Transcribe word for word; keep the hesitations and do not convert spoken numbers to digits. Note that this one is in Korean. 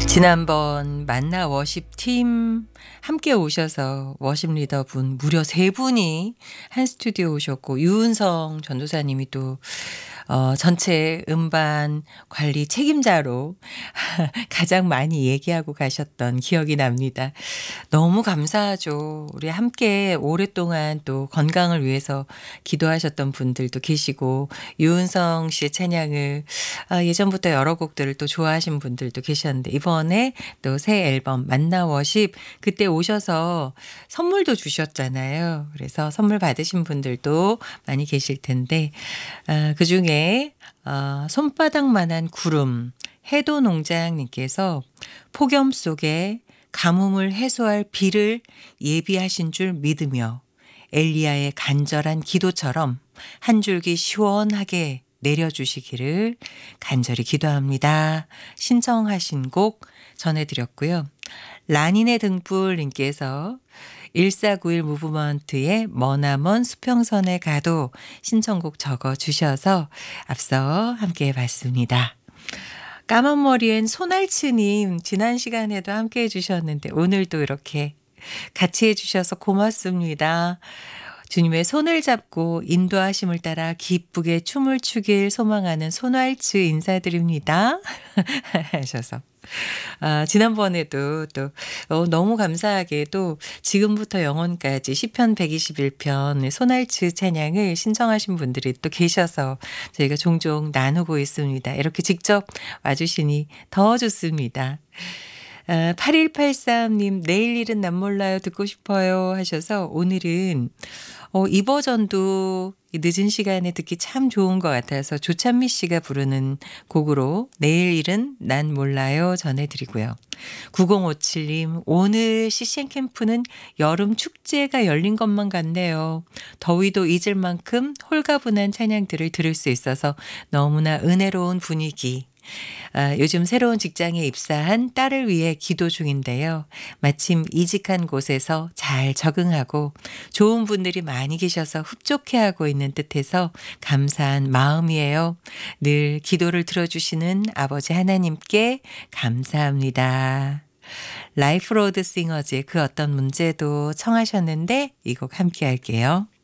지난번 만나 워십 팀 함께 오셔서 워십 리더분 무려 세 분이 한 스튜디오 오셨고 유은성 전도사님이 또 어 전체 음반 관리 책임자로 가장 많이 얘기하고 가셨던 기억이 납니다. 너무 감사하죠. 우리 함께 오랫동안 또 건강을 위해서 기도하셨던 분들도 계시고 유은성 씨의 찬양을 아 예전부터 여러 곡들을 또 좋아하신 분들도 계셨는데 이번에 또 새 앨범 만나 워십 그때 오셔서 선물도 주셨잖아요. 그래서 선물 받으신 분들도 많이 계실 텐데 아 그중에 어 손바닥만한 구름 해도 농장님께서 폭염 속에 가뭄을 해소할 비를 예비하신 줄 믿으며 엘리야의 간절한 기도처럼 한 줄기 시원하게 내려주시기를 간절히 기도합니다. 신청하신 곡 전해드렸고요. 라닌의 등불님께서 일사구일 무브먼트의 머나먼 수평선에 가도 신청곡 적어주셔서 앞서 함께 해봤습니다. 까만 머리엔 소날치님 지난 시간에도 함께 해주셨는데 오늘도 이렇게 같이 해주셔서 고맙습니다. 주님의 손을 잡고 인도하심을 따라 기쁘게 춤을 추길 소망하는 소날츠 인사드립니다. 하셔서 아, 지난번에도 또 어, 너무 감사하게도 지금부터 영원까지 시편 백이십일 편 소날츠 찬양을 신청하신 분들이 또 계셔서 저희가 종종 나누고 있습니다. 이렇게 직접 와주시니 더 좋습니다. 아, 팔일팔삼님 내일 일은 난 몰라요 듣고 싶어요 하셔서 오늘은 어, 이 버전도 늦은 시간에 듣기 참 좋은 것 같아서 조찬미 씨가 부르는 곡으로 내일 일은 난 몰라요 전해드리고요. 구공오칠님 오늘 씨씨엔 캠프는 여름 축제가 열린 것만 같네요. 더위도 잊을 만큼 홀가분한 찬양들을 들을 수 있어서 너무나 은혜로운 분위기. 아, 요즘 새로운 직장에 입사한 딸을 위해 기도 중인데요. 마침 이직한 곳에서 잘 적응하고 좋은 분들이 많이 계셔서 흡족해하고 있는 듯해서 감사한 마음이에요. 늘 기도를 들어주시는 아버지 하나님께 감사합니다. 라이프 로드 싱어즈의 그 어떤 문제도 청하셨는데 이 곡 함께 할게요.